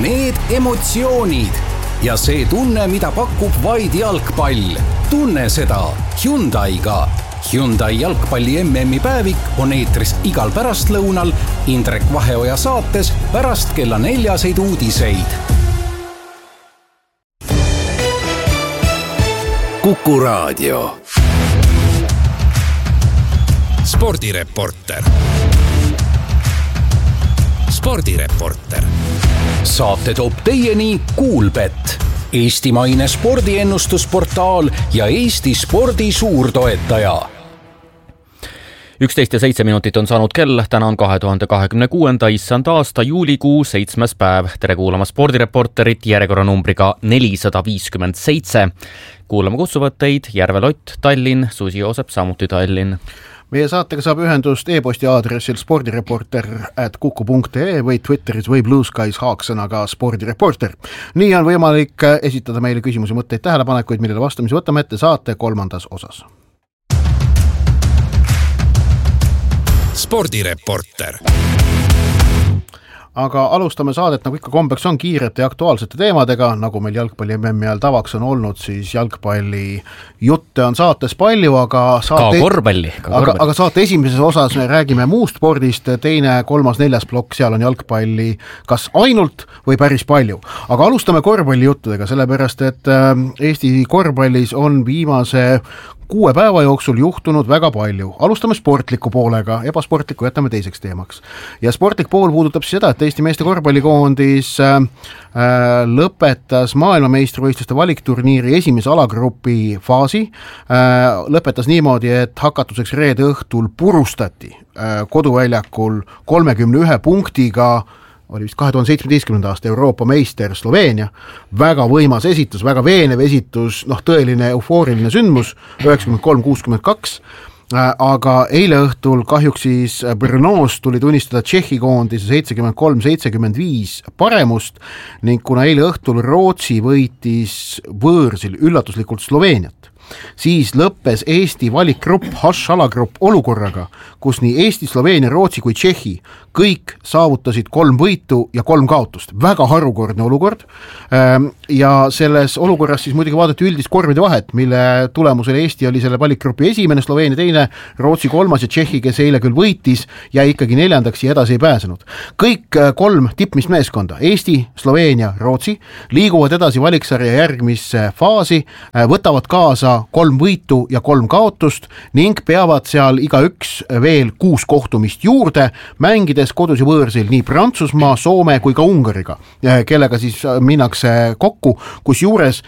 Need emotsioonid ja see tunne, mida pakub vaid jalgpall. Tunne seda Hyundai'ga. Hyundai jalgpalli MM-i päevik on eetris igal pärastlõunal Indrek Vaheoja saates pärast kella 4 uudiseid. Kuku Raadio. Spordireporter. Saate toob teieni Kuulbet, eestimaine spordiennustusportaal ja Eesti spordi suurtoetaja. 11 ja 7 minutit on saanud kell, täna on 2026. issand aasta juulikuu 7. päev. Tere kuulama spordireporterit järjekorranumbriga 457. Kuulama kutsuvad teid Järve Lott, Tallinn, Susi Joosep, samuti Tallinn. Meie saatega saab ühendust e-posti aadressil spordireporter@kuku.ee või Twitteris või Blue Skies haaksõnaga spordireporter. Nii on võimalik esitada meile küsimusi, mõtteid, tähelepanekuid, millele vastamisi võtame ette saate 3. osas. Spordireporter. Aga alustame saadet, nagu ikka kombeks on, kiirete ja aktuaalsete teemadega, nagu meil jalgpalli MM-i ajal tavaks on olnud, siis jalgpalli jutte on saates palju, aga saate esimeses osas me räägime muust spordist, teine, 3., 4. plokk, seal on jalgpalli kas ainult või päris palju. Aga alustame korvpallijuttudega, sellepärast et Eesti korvpallis on viimase 6 päeva jooksul juhtunud väga palju. Alustame sportliku poolega, ebasportliku jätame teiseks teemaks. Ja sportlik pool puudutab seda, et Eesti meeste korvpallikoondis lõpetas maailmameistrivõistluste valikturniiri esimese alagrupi faasi. Lõpetas niimoodi, et hakatuseks reede õhtul purustati koduväljakul 31 punktiga, oli vist 2017. aasta Euroopa meister Sloveenia. Väga võimas esitus, väga veenev esitus, tõeline eufooriline sündmus, 93-62. Aga eile õhtul kahjuks siis Brnõos tuli tunnistada Tšehhi koondise 73-75 paremust ning kuna eile õhtul Rootsi võitis võõrsil üllatuslikult Sloveeniat, siis lõppes Eesti valikgrupp, H-alagrupp olukorraga, kus nii Eesti, Sloveenia, Rootsi kui Tšehhi kõik saavutasid 3 võitu ja 3 kaotust. Väga harukordne olukord ja selles olukorras siis muidugi vaadati üldist korvide vahet, mille tulemusel Eesti oli selle valikgrupi esimene, Sloveenia teine, Rootsi 3. ja Tšehhi, kes eile küll võitis, jäi ikkagi 4. ja edasi ei pääsenud. Kõik 3 tippmismeeskonda, Eesti, Sloveenia, Rootsi, liiguvad edasi valiksarja järgmisse faasi, võtavad kaasa 3 võitu ja 3 kaotust ning peavad seal igaüks veel 6 kohtumist juurde, mängides kodus ja võõrsil nii Prantsusmaa, Soome kui ka Ungariga, kellega siis minnakse kokku, kus juures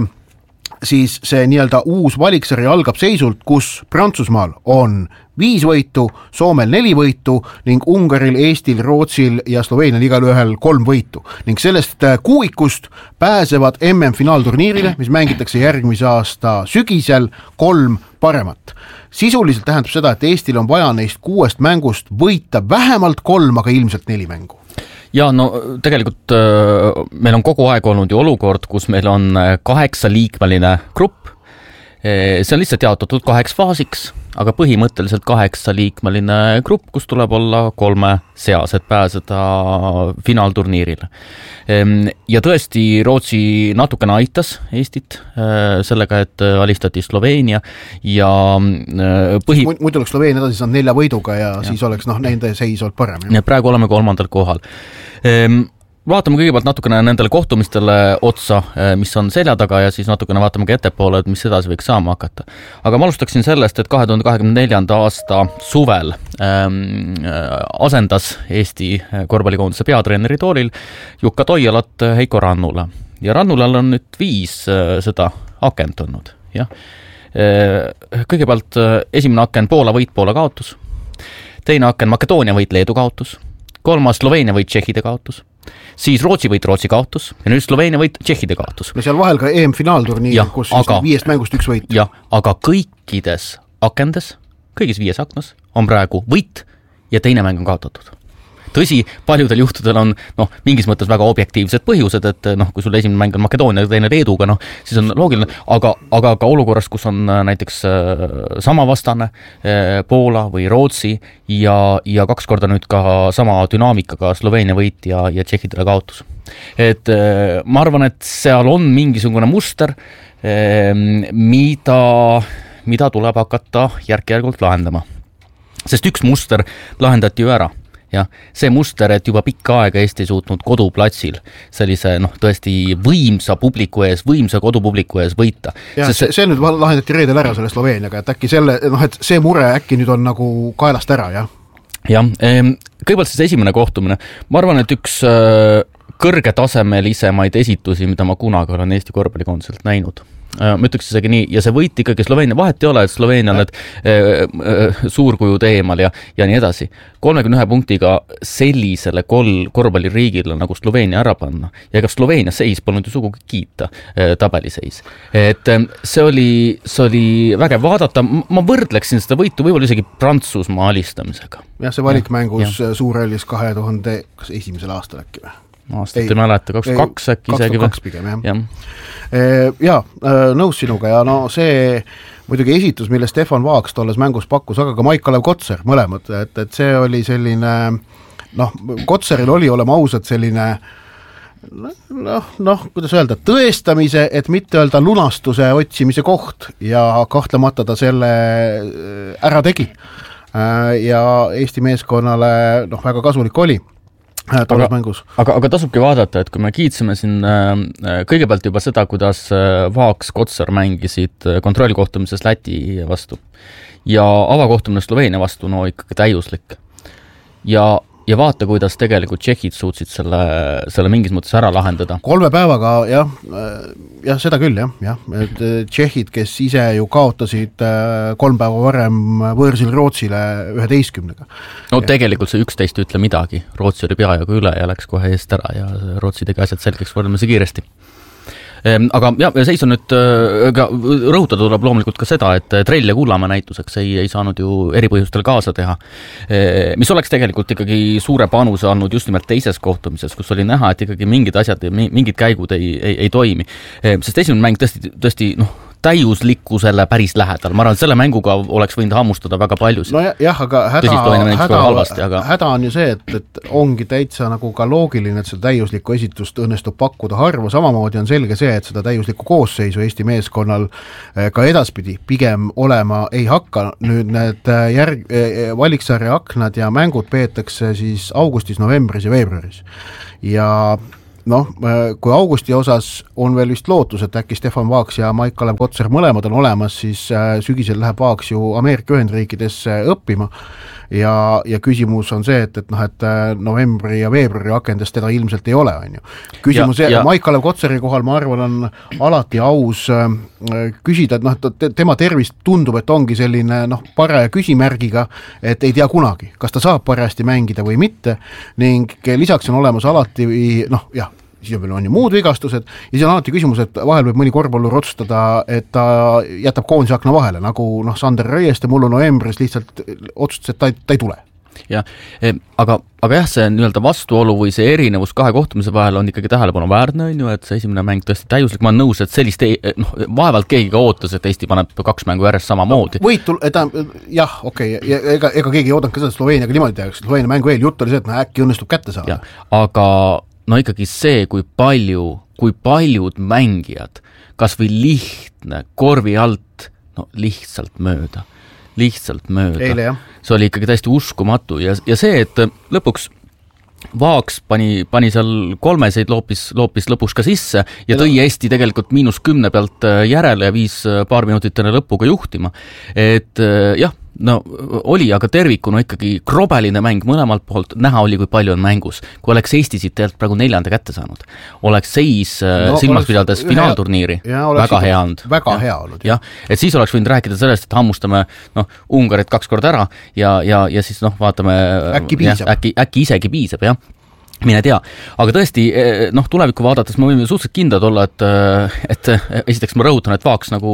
siis see nii-öelda uus valiksari algab seisult, kus Prantsusmaal on 5 võitu, Soomel 4 võitu ning Ungaril, Eestil, Rootsil ja Sloveenial igal ühel 3 võitu. Ning sellest kuuikust pääsevad MM-finaalturniirile, mis mängitakse järgmise aasta sügisel, 3 paremat. Sisuliselt tähendab seda, et Eestil on vaja neist 6 mängust võita vähemalt 3, aga ilmselt 4 mängu. Ja tegelikult meil on kogu aeg olnud ju olukord, kus meil on 8-liikmeline grupp. See on lihtsalt jaotatud 2 faasiks, aga põhimõtteliselt 8-liikmeline grupp, kus tuleb olla 3 seas, et pääseda finaalturniirile. Ja tõesti Rootsi natukene aitas Eestit sellega, et alistati Sloveenia ja muidu oleks Sloveenia edasi saanud 4 võiduga ja siis oleks nende seis olnud parem. Ja praegu oleme 3. kohal. Vaatame kõigepealt natukene nendele kohtumistele otsa, mis on selja taga ja siis natukene vaatame ka ettepoole, et mis edasi võiks saama hakata. Aga ma alustaksin sellest, et 2024. aasta suvel asendas Eesti korvpallikoondise peatreeneri toolil Jukka Toialat Heiko Rannula. Ja Rannulal on nüüd 5 seda akent olnud. Ja. Kõigepealt esimene aken Poola võit, Poola kaotus. Teine aken Makedoonia võit, Leedu kaotus. 3. Sloveenia võit, Tšehhide kaotus. Siis Rootsi võit, Rootsi kaotus ja nüüd Sloveenia võit, Tšehhide kaotus. Ja seal vahel ka EM-finaalturniir, kus 5 mängust 1 võit. Ja, aga kõikides akendes, kõigis 5 aknas on praegu võit ja teine mäng on kaotatud. tõsi, paljudel juhtudel on mingis mõttes väga objektiivsed põhjused, et kui sul esimene mäng on Makedoonia ja teine Leeduga, siis on loogiline, aga ka olukorras, kus on näiteks sama vastane Poola või Rootsi ja 2 korda nüüd ka sama dünaamikaga Sloveenia võit ja tšehhidele kaotus. Et ma arvan, et seal on mingisugune muster, mida tuleb hakata järk-järgult lahendama. Sest üks muster lahendati ju ära. Ja, see muster, et juba pikka aega Eesti suutnud koduplatsil sellise tõesti võimsa publiku ees, võimsa kodupubliku ees võita. Ja, see nüüd lahendati reedel ära selle Sloveeniaga, et äkki et see mure äkki nüüd on nagu kaelast ära, jah? Jah, kõigepealt siis esimene kohtumine. Ma arvan, et üks kõrgetasemelisemaid esitusi, mida ma kunagi olen Eesti korvpallikonselt näinud. Ma ütleks isegi nii, ja see võit ikkagi Sloveenia, vahet ei ole, et Sloveenia on need suurkujud eemal ja nii edasi. 31 punktiga sellisele korvpalliriigile nagu Sloveenia ära panna. Ja ega Sloveenia seis polnud ju sugugi kiita tabeliseis. Et see oli vägev vaadata, ma võrdleksin seda võitu võib-olla isegi Prantsusmaa alistamisega. Ja see valikmängus Suurhallis 2001. aastal äkki või? Aastat ei mäleta, 2002 äkki isegi või? 2002 pigem, jah. Nõus sinuga ja see muidugi esitus, mille Stefan Vaaks tolles mängus pakkus, aga ka Maik-Kalev Kotsar mõlemad, et see oli selline, Kotsaril oli olema ausad selline kuidas öelda, tõestamise, et mitte öelda lunastuse otsimise koht ja kahtlemata ta selle ära tegi. Ja Eesti meeskonnale väga kasulik oli. Aga tasubki vaadata, et kui me kiitsime siin kõigepealt juba seda, kuidas Vaaks Kotsar mängisid kontrollikohtumises Läti vastu ja avakohtumine Sloveenia vastu, ikkagi täiuslik. Ja vaata, kuidas tegelikult tšehhid suutsid selle mingis mõttes ära lahendada. 3 päevaga, jah, seda küll, jah. Et tšehhid, kes ise ju kaotasid 3 päeva varem võõrsil Rootsile 11-ga. Tegelikult see 11 ütle midagi. Rootsi oli peajagu üle ja läks kohe eest ära ja Rootsi tegi asjad selgeks võrdlemisi kiiresti. Aga seis on nüüd, rõhutada tuleb loomulikult ka seda, et Trell ja Kullamäe näituseks ei saanud ju eripõhjustel kaasa teha, mis oleks tegelikult ikkagi suure panuse andnud just nimelt teises kohtumises, kus oli näha, et ikkagi mingid asjad, mingid käigud ei toimi. Sest esimene mäng tõesti täiuslikkusele päris lähedal. Ma arvan, et selle mänguga oleks võinud hammustada väga paljusid. No jah, aga häda on ju see, et ongi täitsa nagu ka loogiline, et seda täiuslikku esitust õnnestub pakkuda harva. Samamoodi on selge see, et seda täiuslikku koosseisu Eesti meeskonnal ka edaspidi pigem olema ei hakka. Nüüd need valiksarja aknad ja mängud peetakse siis augustis, novembris ja veebruaris. Ja kui augusti osas on veel vist lootus, et äkki Stefan Vaaks ja Maik-Kalev Kotsar mõlemad on olemas, siis sügisel läheb Vaaks ju Ameerika Ühendriikidesse õppima ja küsimus on see, et novembri ja veebruari akendest teda ilmselt ei ole, on ju. Küsimus Maik-Kalev Kotsari kohal, ma arvan, on alati aus küsida, et tema tervist tundub, et ongi selline paraja küsimärgiga, et ei tea kunagi, kas ta saab parajasti mängida või mitte, ning lisaks on olemas alati, siis on ju muud vigastused ja siis on alati küsimus, et vahel võib mõni korvpallur otsustada, et ta jätab koondise akna vahele, nagu Sander Reieste mullu novembris lihtsalt otsustas, et ta ei tule. Ja, aga jah, see nii-öelda vastuolu või see erinevus 2 kohtumise vahel on ikkagi tähelepanu väärne, et see esimene mäng tõesti täiuslik. Ma olen nõus, et sellist vaevalt keegi ka ootas, et Eesti paneb 2 mängu järjest samamoodi. Jah, okei. Ega keegi ei oodanud ka seda Sloveeniaga niimoodi tehakse. Sloveenia mängu eel jutt oli see, et äkki õnnestub kätte saada. Aga ikkagi see, kui paljud mängijad, kas või lihtne korvi alt, lihtsalt mööda. Eile, jah. See oli ikkagi täiesti uskumatu ja see, et lõpuks Vaaks pani seal 3 loopis lõpuks ka sisse ja tõi Eesti tegelikult -10 pealt järele ja 5 paar minutit enne lõpuga juhtima. Et jah, oli, aga tervikuna ikkagi krobeline mäng mõlemalt poolt, näha oli, kui palju on mängus. Kui oleks Eesti siit tegelikult praegu 4. kätte saanud, oleks seis silmas pidades finaalturniiri väga hea olnud. Väga hea olnud. Jah, et siis oleks võinud rääkida sellest, et hammustame Ungarit 2 korda ära ja siis vaatame äkki isegi piisab, jah. Mine tea, aga tõesti, tulevikku vaadates me võime suhteliselt kindlad olla, et esiteks ma rõhutan, et Vaaks nagu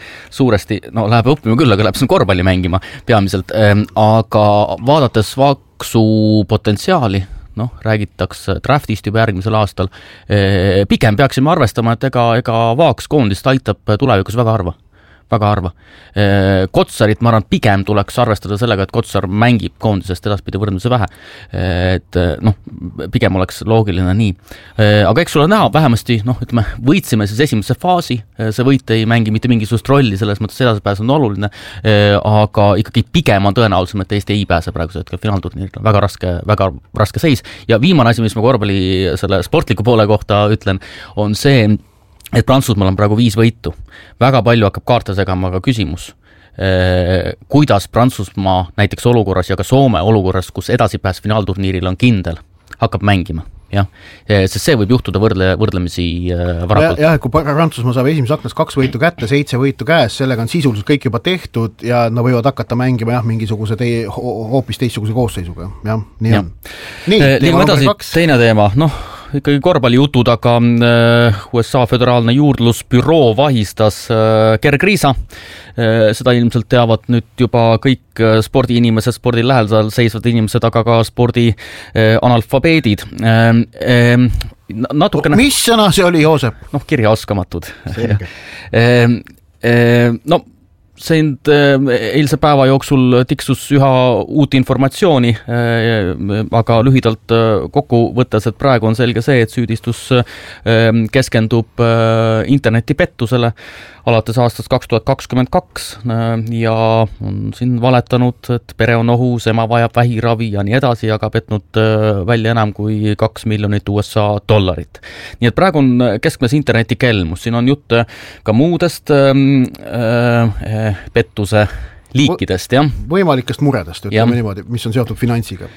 suuresti, läheb õppima küll, aga läheb korvpalli mängima peamiselt, aga vaadates maksupotentsiaali, räägitakse draftist juba järgmisel aastal, pigem peaksime arvestama, et ega Vaaks koondist aitab tulevikus väga harva. Kotsarit, ma arvan, pigem tuleks arvestada sellega, et Kotsar mängib koondisest edaspidi võrdluse vähe. Et pigem oleks loogiline nii. Aga eks sulle näha, vähemasti, võitsime siis esimese faasi, see võit ei mängi mitte mingisugust rolli, selles mõttes edasipääs on oluline, aga ikkagi pigem on tõenäolisem, et Eesti ei pääse praeguse hetkel finaalturniiril. Väga raske seis. Ja viimane asi, mis ma korvpalli selle sportliku poole kohta ütlen, on see, et Prantsusmaal on praegu 5 võitu. Väga palju hakkab kaarte segama ka küsimus, kuidas Prantsusmaa näiteks olukorras ja ka Soome olukorras, kus edasipääs finaalturniiril on kindel, hakkab mängima. Jah, sest see võib juhtuda võrdlemisi varakult. Jah, kui Prantsusmaa saab esimeses aknas 2 võitu kätte, 7 võitu käes, sellega on sisuliselt kõik juba tehtud ja nad võivad hakata mängima mingisuguse hoopis teistsuguse koosseisuga. Jah, nii on. Liigume edasi, teine teema, ikkagi korvpallijutud, aga USA föderaalne juurdlusbüroo vahistas Gerg Riisa. Seda ilmselt teavad nüüd juba kõik spordiinimesed, spordi lähedal seisvad inimesed, aga ka spordi analfabeedid. Mis sõna see oli, Joosep? Kirjaoskamatud. Eilse päeva jooksul tiksus üha uut informatsiooni, aga lühidalt kokku võttes, et praegu on selge see, et süüdistus keskendub internetipettusele alates aastast 2022 ja on siin valetanud, et pere on ohus, ema vajab vähiravi ja nii edasi, aga petnud välja enam kui $2 miljonit USA. Nii et praegu on keskmes internetikelmus, siin on jutt ka muudest pettuse liikidest, jah. Võimalikest muredest, ütleme niimoodi, mis on seotud finantsiga.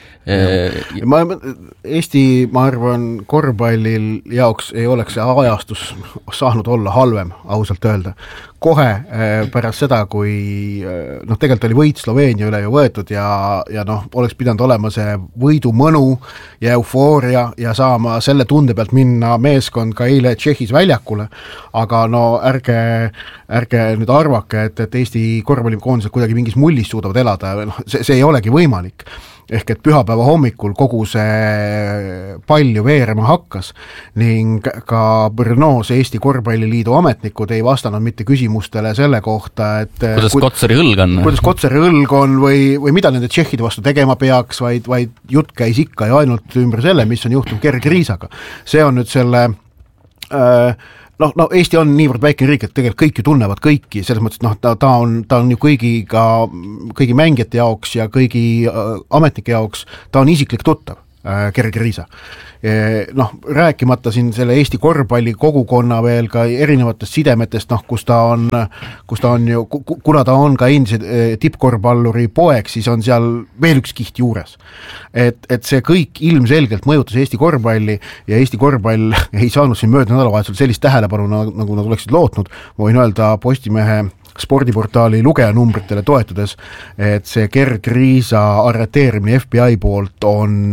Eesti, ma arvan, korvpallil jaoks ei oleks see ajastus saanud olla halvem, ausalt öelda. Kohe pärast seda, kui tegelikult oli võit Sloveenia üle ju võetud ja oleks pidanud olema see võidu mõnu ja eufooria ja saama selle tunde pealt minna meeskond ka eile Tšehhis väljakule, aga ärge nüüd arvake, et Eesti korvpallikoondised kuidagi mingis mullis suudavad elada, see ei olegi võimalik. Ehk et pühapäeva hommikul kogu see palju veerema hakkas ning ka Brno's Eesti korvpalliliidu ametnikud ei vastanud mitte küsimustele selle kohta, et kuidas Kotsari õlg on või mida nende tšehhide vastu tegema peaks, vaid jutt käis ikka ja ainult ümber selle, mis on juhtunud Gerg Riisaga. See on nüüd selle Eesti on niivõrd väike riik, et tegelikult kõik ju tunnevad kõiki, selles mõttes, ta on ju kõigi mängijate jaoks ja kõigi ametnike jaoks, ta on isiklik tuttav, Gerg Riisa. Rääkimata siin selle Eesti korvpalli kogukonna veel ka erinevatest sidemetest, kus ta on ju, kuna ta on ka endise tippkorvpalluri poeg, siis on seal veel üks kiht juures. Et see kõik ilmselgelt mõjutas Eesti korvpalli ja Eesti korvpall ei saanud siin mööda nädalavahetusel sellist tähelepanu, nagu nad oleksid lootnud. Ma võin öelda Postimehe spordiportaali lugejanumbritele toetudes, et see Gerg Riisa arreteerimine FBI poolt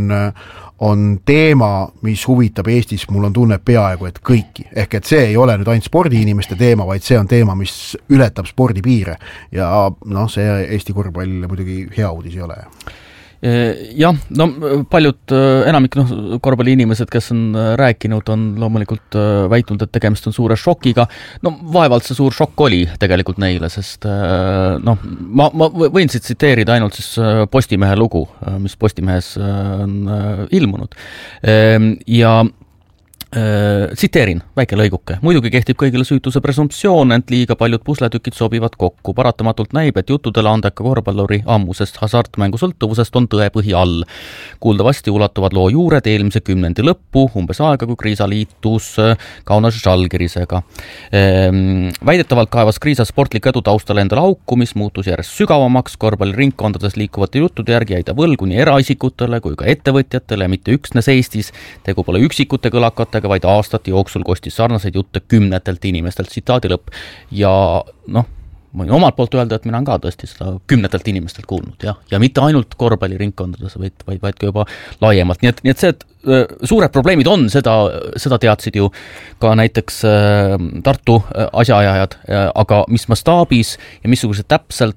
on teema, mis huvitab Eestis, mul on tunne peaaegu, et kõiki. Ehk et see ei ole nüüd ainult spordiinimeste teema, vaid see on teema, mis ületab spordipiire ja see Eesti korvpall muidugi hea uudis ei ole. Jah, paljud enamik korvpalliinimesed, kes on rääkinud, on loomulikult väitnud, et tegemist on suure šokiga. Vaevalt see suur šokk oli tegelikult neile, sest ma võin siit tsiteerida ainult siis Postimehe lugu, mis Postimehes on ilmunud. Ja tsiteerin, väike lõiguke. Muidugi kehtib kõigile süütuse presumptsioon, ent liiga paljud pusletükid sobivad kokku. Paratamatult näib, et juttudele andeka korvpalluri ammusest hasartmängu sõltuvusest on tõepõhi all. Kuuldavasti ulatuvad loo juured eelmise 10. lõppu, umbes aega, kui Kriisa liitus Kaunas Žalgirisega. Väidetavalt kaevas Kriisa sportlik edu taustale endale auku, mis muutus järjest sügavamaks. Korvpalliringkondades liikuvate juttude järgi jäi ta võlgu nii eraisikutele kui ka ettevõtjatele, mitte üksnes Eestis. Tegu pole üksikute kõlakatega, vaid aastate jooksul kostis sarnaseid jutte kümnetelt inimestelt, tsitaadi lõpp. Ja ma võin omalt poolt öelda, et mina on ka tõesti seda kümnetelt inimestelt kuulnud, ja mitte ainult korvpalliringkondades, vaid ka juba laiemalt. Nii et see, et suured probleemid on, seda teadsid ju ka näiteks Tartu asjaajajad, aga mis mastaabis ja missugused täpselt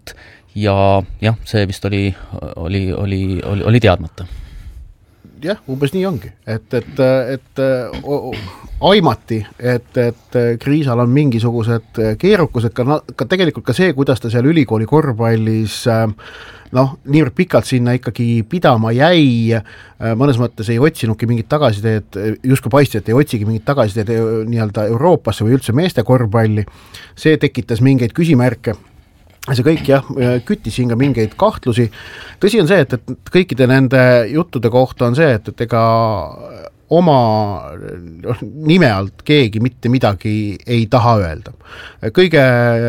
ja jah, see vist oli teadmata. Jah, umbes nii ongi, et aimati, et Kriisal on mingisugused keerukused, ka tegelikult ka see, kuidas ta seal ülikooli korvpallis niivõrd pikalt sinna ikkagi pidama jäi, mõnes mõttes ei otsinudki mingit tagasiteed, justkui paistis, et ei otsigi mingit tagasiteed nii-öelda Euroopasse või üldse meeste korvpalli, see tekitas mingeid küsimärke. See kõik küttis siin ka mingeid kahtlusi. Tõsi on see, et kõikide nende juttude kohta on see, et ega oma nime alt keegi mitte midagi ei taha öelda. Kõige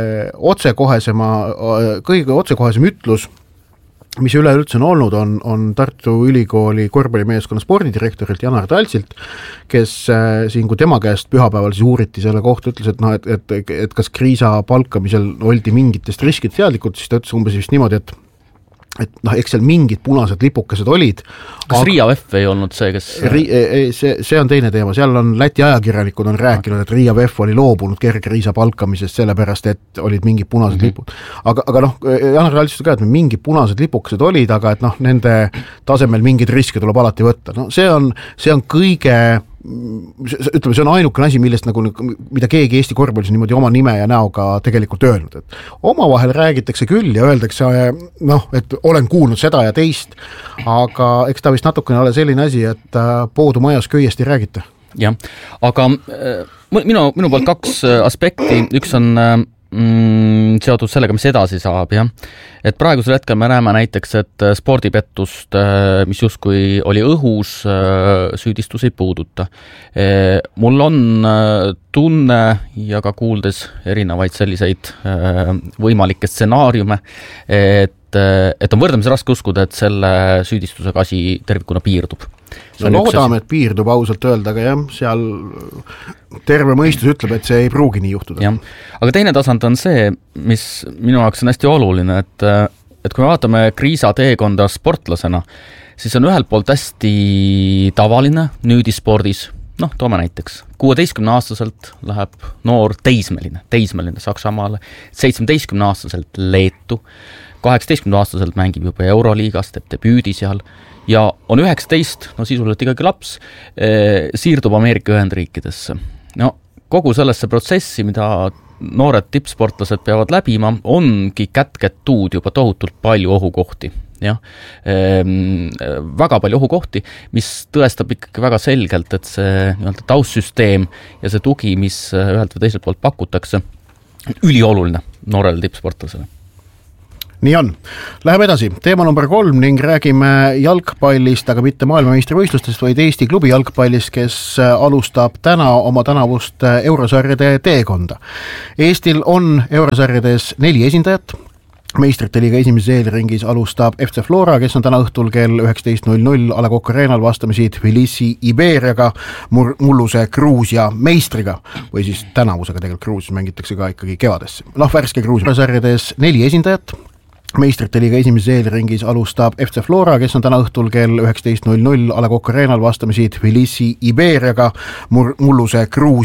otsekohesem ütlus, mis üleüldse on olnud, on Tartu Ülikooli korvpallimeeskonna spordidirektorilt Janar Taltsilt, kes siin, kui tema käest pühapäeval siis uuriti selle kohta, ütles, et kas Kriisa palkamisel oldi mingitest riskid teadlikud, siis ta ütles umbes vist niimoodi, et eks seal mingid punased lipukesed olid. Kas Riia VEF ei olnud see, kes... See on teine teema, seal on Läti ajakirjanikud on rääkinud, et Riia VEF oli loobunud Kriisa palkamisest sellepärast, et olid mingid punased lipud. Aga Janar Taltsist ka, et mingid punased lipukesed olid, aga et nende tasemel mingid riske tuleb alati võtta. See on kõige... ütleme, see on ainukene asi, millest mida keegi Eesti korvpallis on niimoodi oma nime ja näoga tegelikult öelnud, et omavahel räägitakse küll ja öeldakse, et olen kuulnud seda ja teist, aga eks ta vist natukene ole selline asi, et poodu majas köiest ei räägita. Jah, aga minu poolt kaks aspekti, üks on seotud sellega, mis edasi saab, jah. Et praegusel hetkel me näeme näiteks, et spordipettust, mis justkui oli õhus, süüdistus ei puuduta. Mul on tunne ja ka kuuldes erinevaid selliseid võimalikke stsenaariume, et on võrdlemisi raske uskuda, et selle süüdistusega asi tervikuna piirdub. Loodame, et piirdub ausalt öelda, aga jah, seal terve mõistus ütleb, et see ei pruugi nii juhtuda. Jah. Aga teine tasand on see, mis minu jaoks on hästi oluline, et kui me vaatame Kriisa teekonda sportlasena, siis on ühelt poolt hästi tavaline nüüdispordis, toome näiteks, 16-aastaselt läheb noor teismeline Saksamaale, 17-aastaselt Leetu, 18-aastaselt mängib juba Euroliigas, teeb debüüdi seal ja on 19, sisuliselt ikkagi laps, siirdub Ameerika Ühendriikidesse. Kogu sellesse protsessi, mida noored tippsportlased peavad läbima, ongi kätketuud juba tohutult palju ohukohti. Väga palju ohukohti, mis tõestab ikkagi väga selgelt, et see taustsüsteem ja see tugi, mis ühelt või teiselt poolt pakutakse, ülioluline noorele tippsportlasele. Nii on. Läheme edasi. Teema number 3 ning räägime jalgpallist, aga mitte maailmameistrivõistlustest, vaid Eesti klubi jalgpallist, kes alustab täna oma tänavust eurosarjade teekonda. Eestil on eurosarjades 4 esindajat. Meistrite liiga esimeses eelringis alustab FC Flora, kes on täna õhtul kell 19.00 A Le Coq Arenal vastamisi Tbilisi Iberiaga, mulluse Gruusia meistriga, või siis tänavusega tegelikult Gruusias mängitakse ka ikkagi kevadesse. Värske Gruusia sarjades 4 esindajat. Meistrite liiga esimeses eelringis alustab FC Flora, kes on täna õhtul kell 19.00 A Le Coq Arenal vastamisi Tbilisi Iberiaga, mulluse Gruusia